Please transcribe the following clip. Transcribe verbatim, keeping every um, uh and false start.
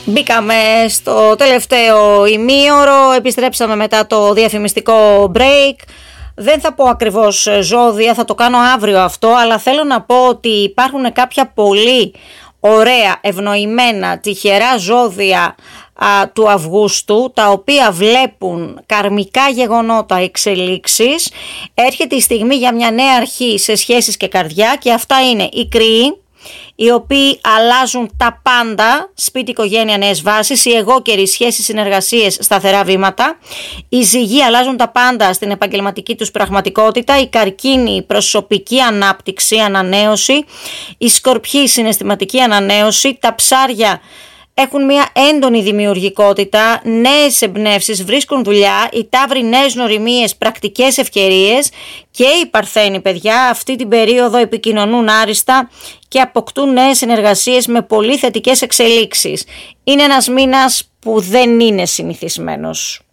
Μπήκαμε στο τελευταίο ημίωρο, επιστρέψαμε μετά το διαφημιστικό break. Δεν θα πω ακριβώς ζώδια, θα το κάνω αύριο αυτό, αλλά θέλω να πω ότι υπάρχουν κάποια πολύ ωραία, ευνοημένα, τυχερά ζώδια α, του Αυγούστου, τα οποία βλέπουν καρμικά γεγονότα, εξελίξεις. Έρχεται η στιγμή για μια νέα αρχή σε σχέσεις και καρδιά, και αυτά είναι οι Κρυοί, οι οποίοι αλλάζουν τα πάντα, σπίτι, οικογένεια, νέες βάσεις, οι εγώκεροι, σχέσεις, συνεργασίες, σταθερά βήματα, οι Ζυγοί αλλάζουν τα πάντα στην επαγγελματική τους πραγματικότητα, οι Καρκίνοι, προσωπική ανάπτυξη, ανανέωση, οι Σκορπιοί, συναισθηματική ανανέωση, τα Ψάρια έχουν μια έντονη δημιουργικότητα, νέες εμπνεύσεις, βρίσκουν δουλειά, οι Ταύροι νέες γνωριμίες, πρακτικές ευκαιρίες, και οι Παρθένοι, παιδιά, αυτή την περίοδο επικοινωνούν άριστα και αποκτούν νέες συνεργασίες με πολύ θετικές εξελίξεις. Είναι ένας μήνας που δεν είναι συνηθισμένος.